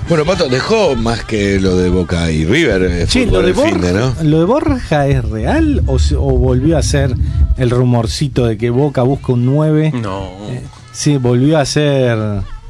Bueno, Pato, dejó más que lo de Boca y River. Sí, lo de Borja es real o volvió a ser el rumorcito de que Boca busca un 9? No. Sí, volvió a ser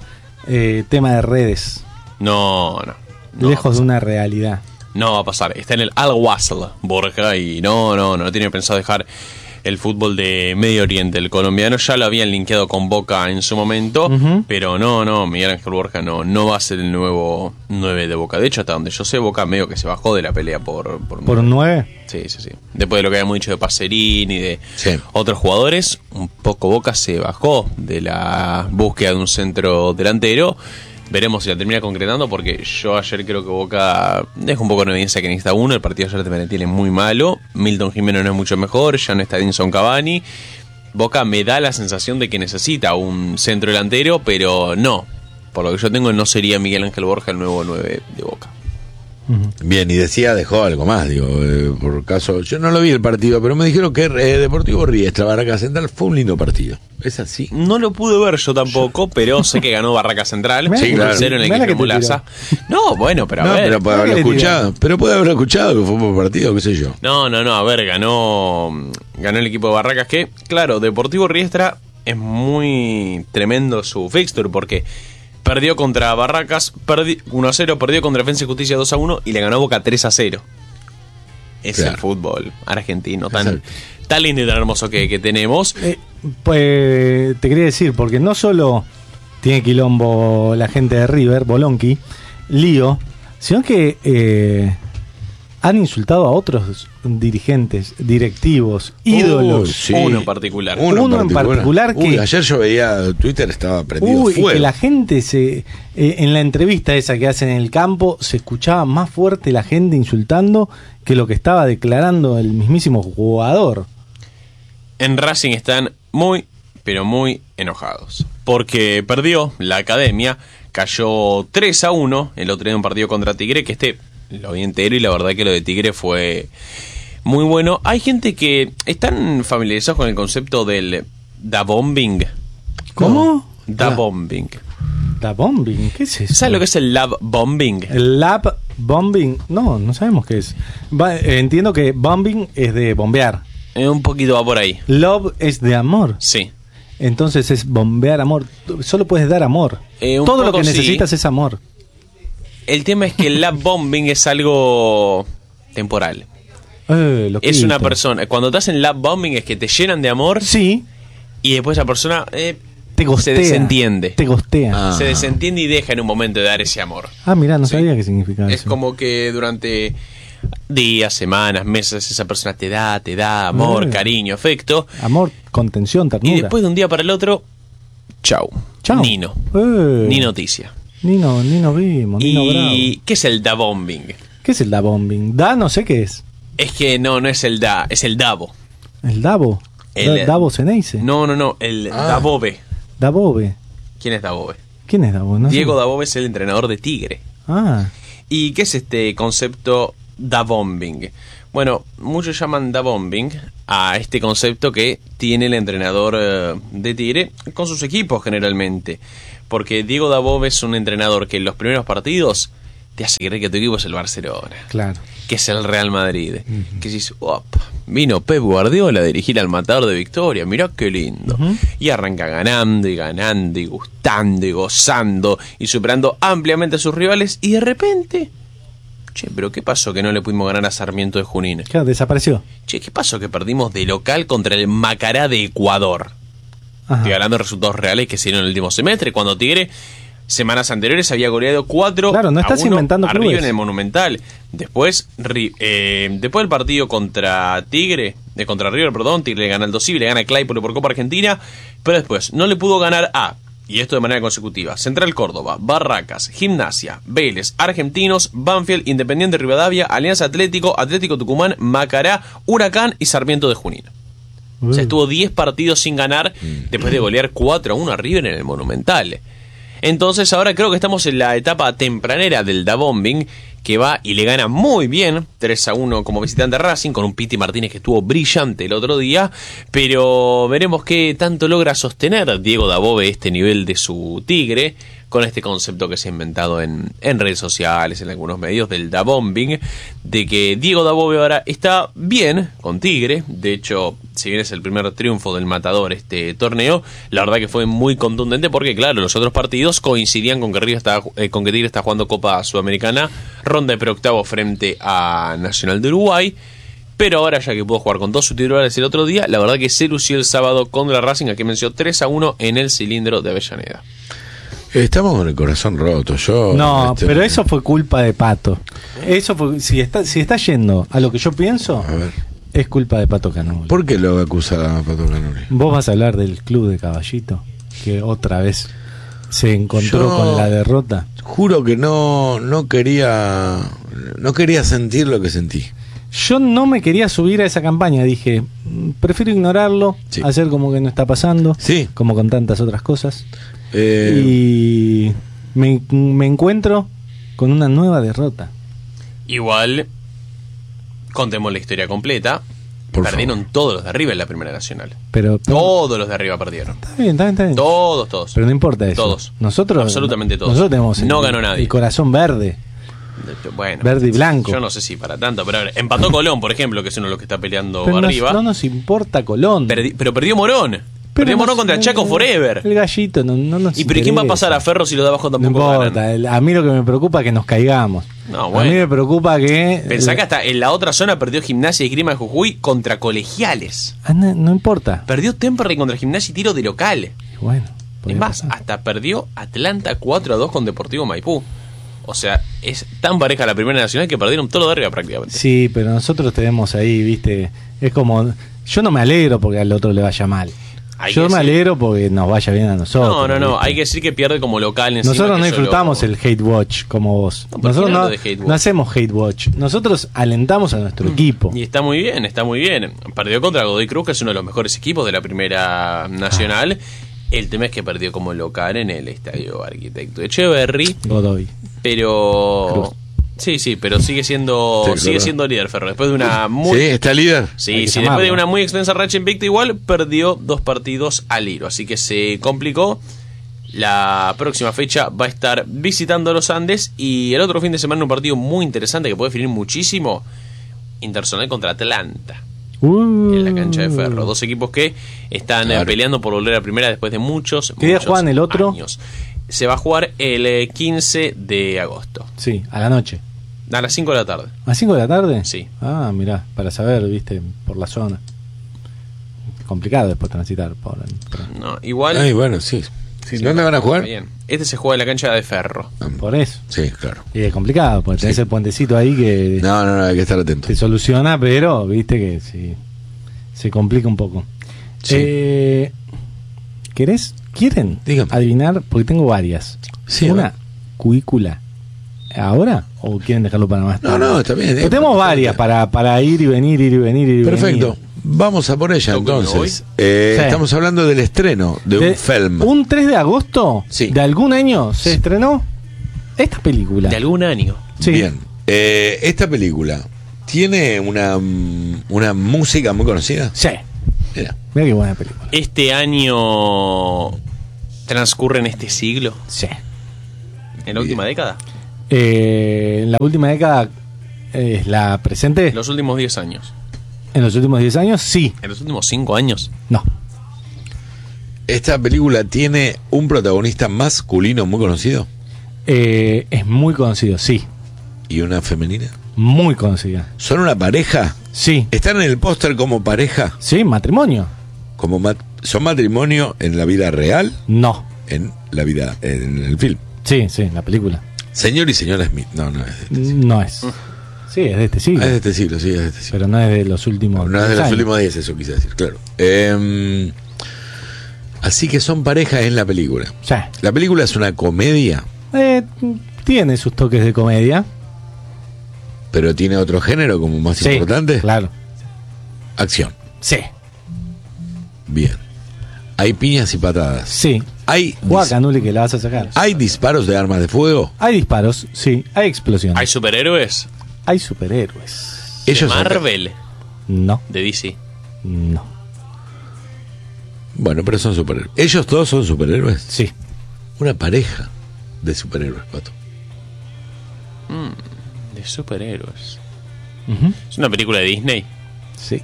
tema de redes. No. Lejos de una realidad. No va a pasar. Está en el Al-Wasl, Borja, y no tiene pensado dejar el fútbol de Medio Oriente. El colombiano ya lo habían linkeado con Boca en su momento, pero no, Miguel Ángel Borja no va a ser el nuevo 9 de Boca. De hecho, hasta donde yo sé, Boca medio que se bajó de la pelea por un 9. Sí. Después de lo que habíamos dicho de Pacerini y de otros jugadores, un poco Boca se bajó de la búsqueda de un centro delantero. Veremos si la termina concretando, porque yo ayer creo que Boca deja un poco en evidencia que necesita uno. El partido ayer de Valentín es muy malo. Milton Jiménez no es mucho mejor. Ya no está Edinson Cavani. Boca me da la sensación de que necesita un centro delantero, pero no. Por lo que yo tengo, no sería Miguel Ángel Borja el nuevo 9 de Boca. Bien, y dejó algo más, por caso, yo no lo vi el partido, pero me dijeron que Deportivo Riestra, Barraca Central, fue un lindo partido. ¿Es así? No lo pude ver yo tampoco, pero sé que ganó Barraca Central. Sí, claro. 0 en el que Molaza. No, bueno, pero a ver. Pero puede haberlo escuchado. Pero puede haberlo escuchado que fue un buen partido, qué sé yo. No, a ver, ganó el equipo de Barracas, que, claro, Deportivo Riestra es muy tremendo su fixture, porque perdió contra Barracas 1-0, perdió contra Defensa y Justicia 2-1 y le ganó a Boca 3-0. Es el fútbol argentino tan lindo y tan hermoso que tenemos. Pues te quería decir, porque no solo tiene quilombo la gente de River, Bolonqui, lío, sino que han insultado a otros dirigentes, directivos, ídolos. Sí. Uno en particular. Uno en particular que... ayer yo veía Twitter, estaba prendido fuego. Y que la gente en la entrevista esa que hacen en el campo, se escuchaba más fuerte la gente insultando que lo que estaba declarando el mismísimo jugador. En Racing están muy, pero muy enojados, porque perdió la academia, cayó 3-1 el otro día en un partido contra Tigre, que lo vi entero y la verdad que lo de Tigre fue muy bueno. Hay gente que están familiarizados con el concepto del da bombing. ¿Cómo? Da bombing. ¿Da bombing? ¿Qué es eso? ¿Sabes lo que es el lab bombing? ¿El lab bombing? No sabemos qué es. Entiendo que bombing es de bombear. Un poquito va por ahí. Love es de amor. Sí. Entonces es bombear amor. Solo puedes dar amor. Todo lo que necesitas es amor. El tema es que el lab bombing es algo temporal. Es una persona. Cuando te hacen lab bombing es que te llenan de amor. Sí. Y después esa persona te gostea, se desentiende. Te gostea. Se desentiende y deja en un momento de dar ese amor. Mirá, no sabía qué significaba Es eso. como que durante días, semanas, meses, esa persona te da amor, cariño, afecto. Amor, contención, ternura. Y después de un día para el otro, chau. Nino. Ni noticia. Nino vimos, Nino Bravo. ¿Y qué es el da bombing? ¿Qué es el da bombing? No sé qué es. Es que no es el da, es el dabo. ¿El Davo? ¿El Davo Ceneice? No, el Dabove. Dabove. ¿Quién es Dabove? ¿Quién es Davo? No Diego sé. Dabove es el entrenador de Tigre. ¿Y qué es este concepto da bombing? Bueno, muchos llaman da bombing a este concepto que tiene el entrenador de Tigre con sus equipos generalmente. Porque Diego Dabove es un entrenador que en los primeros partidos te hace creer que tu equipo es el Barcelona. Claro. Que es el Real Madrid. Que dices, vino Pep Guardiola a dirigir al Matador de Victoria, mirá qué lindo. Y arranca ganando y gustando y gozando y superando ampliamente a sus rivales. Y de repente, pero ¿qué pasó que no le pudimos ganar a Sarmiento de Junín? Claro, desapareció. ¿Qué pasó que perdimos de local contra el Macará de Ecuador? Estoy hablando de resultados reales que se dieron en el último semestre, cuando Tigre semanas anteriores había goleado 4-1 inventando arriba clubes. en el Monumental. Después del partido contra River, Tigre le gana al Dosivi, le gana a Claypole por Copa Argentina, pero después no le pudo ganar y esto de manera consecutiva, Central Córdoba, Barracas, Gimnasia, Vélez, Argentinos, Banfield, Independiente Rivadavia, Alianza Atlético Tucumán, Macará, Huracán y Sarmiento de Junín. O sea, estuvo 10 partidos sin ganar después de golear 4-1 a River en el Monumental. Entonces ahora creo que estamos en la etapa tempranera del da bombing, que va y le gana muy bien 3-1 como visitante a Racing, con un Piti Martínez que estuvo brillante el otro día, pero veremos qué tanto logra sostener Diego Dabove este nivel de su Tigre, con este concepto que se ha inventado en redes sociales, en algunos medios, del Dabombing, de que Diego Dabove ahora está bien con Tigre. De hecho, si bien es el primer triunfo del Matador este torneo, la verdad que fue muy contundente porque, claro, los otros partidos coincidían con que Tigre está jugando Copa Sudamericana, ronda de preoctavo frente a Nacional de Uruguay. Pero ahora, ya que pudo jugar con 2 titulares el otro día, la verdad que se lució el sábado contra Racing, a quien venció 3-1 en el cilindro de Avellaneda. Estamos con el corazón roto. No, pero eso fue culpa de Pato. Eso fue, si está yendo a lo que yo pienso, A ver, es culpa de Pato Canoli. ¿por qué lo acusa a Pato Canoli? Vos vas a hablar del club de Caballito, que otra vez se encontró Yo con la derrota. Juro que no quería sentir lo que sentí. Yo no me quería subir a esa campaña, dije, prefiero ignorarlo, Sí. hacer como que no está pasando, Sí. como con tantas otras cosas. Eh, Y me encuentro con una nueva derrota. Igual, contemos la historia completa. Por Perdieron favor. todos los de arriba en la primera nacional. Pero Todos los de arriba perdieron. está bien. Todos. Pero no importa eso. Todos. Nosotros, Absolutamente todos. Nosotros tenemos No ganó nadie. el corazón verde. Bueno, Verde y blanco. yo no sé si para tanto, pero a ver, empató Colón, por ejemplo, que es uno de los que está peleando Pero arriba. no nos importa Colón. Pero perdió Morón. Pero Perdió Morón nos- contra Chaco Forever. El gallito no nos ¿Y pero quién va a interesa. pasar a Ferro si los de abajo No tampoco importa, ganan? a mí lo que me preocupa es que nos caigamos. No, A mí bueno. me preocupa que... Pensá que hasta en la otra zona perdió Gimnasia y Grima de Jujuy contra Colegiales. No importa. Perdió Temperley contra Gimnasia y Tiro de local. Y bueno, Es podía más, pasar. hasta perdió Atlanta 4-2 con Deportivo Maipú. O sea, es tan pareja la primera nacional que perdieron todo lo de arriba prácticamente. Sí, pero nosotros tenemos ahí, viste, es como... Yo no me alegro porque al otro le vaya mal. Hay Yo que me decir- alegro porque nos vaya bien a nosotros. No, ¿viste? hay que decir que pierde como local encima. Nosotros que no eso disfrutamos lo- el hate watch como vos. No, ¿por qué Nosotros no no, hablo de hate watch? no hacemos hate watch. Nosotros alentamos a nuestro equipo. Y está muy bien, está muy bien. Perdió contra Godoy Cruz, que es uno de los mejores equipos de la primera nacional. El tema es que perdió como local en el Estadio Arquitecto Echeverry, Godoy. pero... Cruz. Sí, pero sigue siendo Sí, claro. siendo líder Ferro. Después de una ¿Sí? muy... ¿Está líder? Hay Sí, que después llamarlo. de una muy extensa racha invicta igual, perdió 2 partidos al hilo. Así que se complicó. La próxima fecha va a estar visitando los Andes. Y el otro fin de semana un partido muy interesante que puede definir muchísimo. Intersonal contra Atlanta, en la cancha de Ferro. 2 equipos que están Claro. peleando por volver a primera después de muchos ¿Qué día juegan el otro? años. Se va a jugar el 15 de agosto, Sí, a la noche. a las 5 de la tarde. ¿A 5 de la tarde? Sí. Ah, mirá, para saber, viste, por la zona. Complicado después transitar No, igual... Ay, bueno, sí. ¿Dónde van a jugar? Bien. Este se juega en la cancha de Ferro. por eso. Sí, claro. Y es complicado, porque tenés Sí. el puentecito ahí que No, hay que estar atento. te soluciona, pero viste que sí, se complica un poco. Sí. ¿Quieren Dígame. adivinar? Porque tengo varias. Sí, a Una ver. cuícula. ¿Ahora? ¿O quieren dejarlo para más tarde? No, está bien. Pero tenemos varias para ir y venir, Perfecto. Vamos a por ella ¿Lo que me entonces. Sí. Estamos hablando del estreno de un film. Un 3 de agosto Sí. de algún año se estrenó esta película. De algún año. Sí. Bien. Esta película tiene una música muy conocida. Sí. Mira. Mira qué buena película. Este año transcurre en este siglo, Sí. en la última década, En la última década es la presente. en los últimos 10 años, En los últimos 10 años, sí. en los últimos 5 años. No. Esta película tiene un protagonista masculino muy conocido Es muy conocido, sí. y una femenina. Muy conocida. ¿Son una pareja? Sí. ¿Están en el póster como pareja? Sí, matrimonio. ¿Son matrimonio en la vida real? No. En el film. Sí, la película. Señor y señora Smith. No es de este siglo. No es. Sí, es de este siglo. Ah, es de este siglo, sí, es de este siglo. Pero no es de los últimos. No es de 10 los años. últimos 10, eso quise decir, claro. Así que son parejas en la película. Sí. La película es una comedia, Tiene sus toques de comedia. pero tiene otro género como más Sí, importante. claro. Acción. Sí. Bien. Hay piñas y patadas. Sí. Hay, Guacanuli que la vas a sacar. hay disparos de armas de fuego. Hay disparos, sí. Hay explosiones. ¿Hay superhéroes? Hay superhéroes. Ellos de Marvel, No. de DC. No. Bueno, pero son superhéroes. Ellos todos son superhéroes. Sí. Una pareja. de superhéroes, Pato. De superhéroes. Ujú. ¿Es una película de Disney? Sí.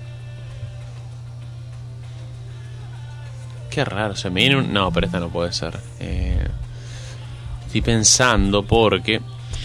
Qué raro, se me viene un... No, pero esta no puede ser. Estoy pensando porque...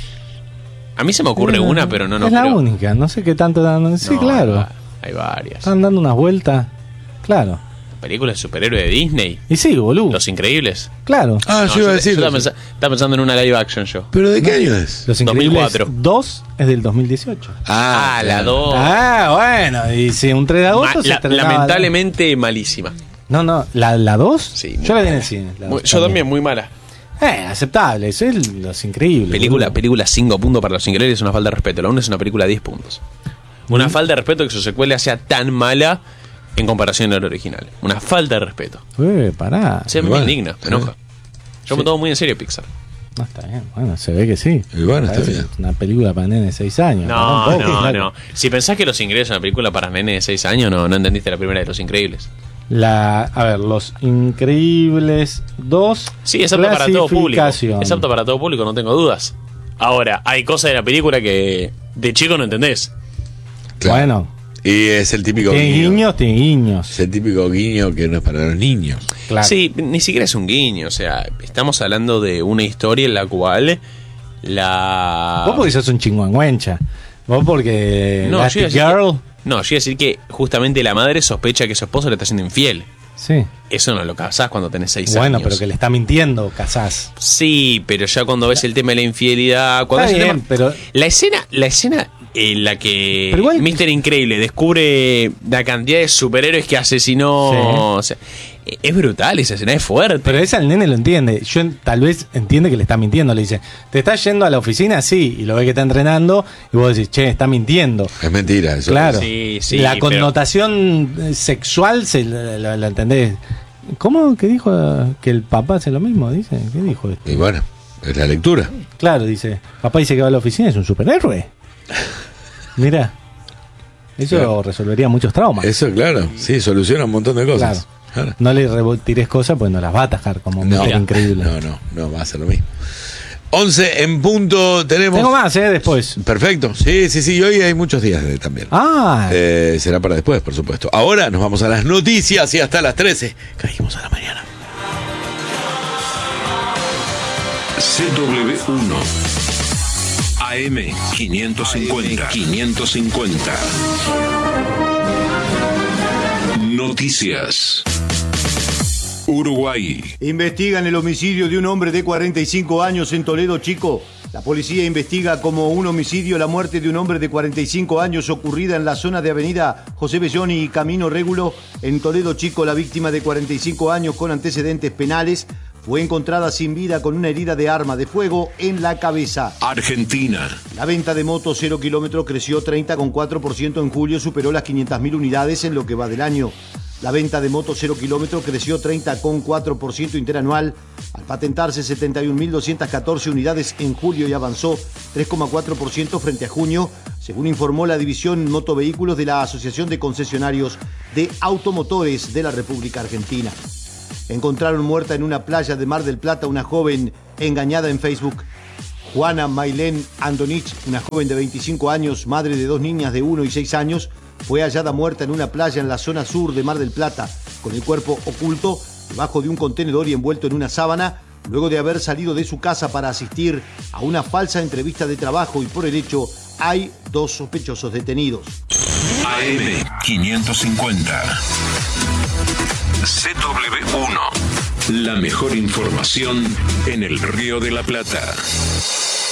A mí se me ocurre una, pero no es la creo. única, no sé qué tanto dan. Sí, No, claro. Hay varias. Están dando unas vueltas. Claro. ¿Películas de superhéroe de Disney? Y sí, boludo. Los Increíbles. Claro. Ah, No, yo iba a decir. estaba pensando en una live action yo. ¿Pero de qué año es? Los Increíbles 2004. 2 es del 2018. Ah, la 2. Ah, bueno. Y si un 3 de agosto se estrenaba. Lamentablemente malísima. No, la 2. Sí, muy yo la vi en mala. el cine. la Muy- dos yo también, muy mala. Aceptable. Eso es Los Increíbles. boludo. Película 5 puntos para Los Increíbles es una falta de respeto. La 1 es una película de 10 puntos. Una falta de respeto que su secuela sea tan mala en comparación al original. Una falta de respeto. Pará. Se me Igual, indigna, me enoja. Yo me tomo muy en serio Pixar. No, está bien. Bueno, se ve que sí. Y bueno, está Parece bien. Una película para nenes de 6 años. No, Pará un poco, no, claro. no. Si pensás que Los Increíbles es una película para nenes de 6 años, no entendiste la primera de Los Increíbles. A ver, Los Increíbles 2. Sí, es apto para todo público. clasificación. Es apto para todo público, no tengo dudas. Ahora, hay cosas de la película que de chico no entendés. Claro. Bueno, Y es el típico tiene guiños, tiene guiños. Es el típico guiño que no es para los niños. Claro. Sí, ni siquiera es un guiño. O sea, estamos hablando de una historia en la cual Vos porque sos un chingüengüencha. Vos porque No, yo iba a decir Girl. No, yo iba a decir que justamente la madre sospecha que su esposo le está siendo infiel. Sí. Eso no lo casás cuando tenés 6 Bueno, años. pero que le está mintiendo, casás. Sí, pero ya cuando ves el tema de la infidelidad, cuando Está es el bien, tema- pero- la escena en la que Pero igual- Mr. Increíble descubre la cantidad de superhéroes que asesinó, Sí. o sea, es brutal, esa escena es fuerte. Pero ese el nene lo entiende. Tal vez entiende que le está mintiendo. Le dice, ¿te estás yendo a la oficina? Sí. Y lo ve que está entrenando. Y vos decís, che, está mintiendo. Es mentira eso. Claro. Sí, sí, la pero- connotación sexual la entendés. ¿Cómo que dijo que el papá hace lo mismo? Dice, ¿qué dijo esto? Y bueno, es la lectura. Claro, dice, papá dice que va a la oficina, es un superhéroe. Mira, eso Claro. resolvería muchos traumas. Eso, claro. Sí, soluciona un montón de cosas. Claro. No le tires cosas, pues no las va a atajar como No, mujer increíble. no, va a ser lo mismo. 11 en punto tenemos. Tengo más, después. Perfecto. Sí, y hoy hay muchos días también. Ah, Será para después, por supuesto. Ahora nos vamos a las noticias y hasta las 13. Caímos a la mañana. CW1 AM 550. Noticias. Uruguay. Investigan el homicidio de un hombre de 45 años en Toledo Chico. La policía investiga como un homicidio la muerte de un hombre de 45 años ocurrida en la zona de avenida José Belloni y Camino Régulo en Toledo Chico. La víctima de 45 años con antecedentes penales fue encontrada sin vida con una herida de arma de fuego en la cabeza. Argentina. La venta de motos 0 kilómetros creció 30,4% en julio, superó las 500.000 unidades en lo que va del año. La venta de motos 0 kilómetros creció 30,4% interanual al patentarse 71.214 unidades en julio y avanzó 3,4% frente a junio, según informó la división Motovehículos de la Asociación de Concesionarios de Automotores de la República Argentina. Encontraron muerta en una playa de Mar del Plata una joven engañada en Facebook. Juana Mailén Andonich, una joven de 25 años, madre de 2 niñas de 1 y 6 años, fue hallada muerta en una playa en la zona sur de Mar del Plata, con el cuerpo oculto debajo de un contenedor y envuelto en una sábana, luego de haber salido de su casa para asistir a una falsa entrevista de trabajo, y por el hecho hay 2 sospechosos detenidos. AM 550. CW1. La mejor información en el Río de la Plata.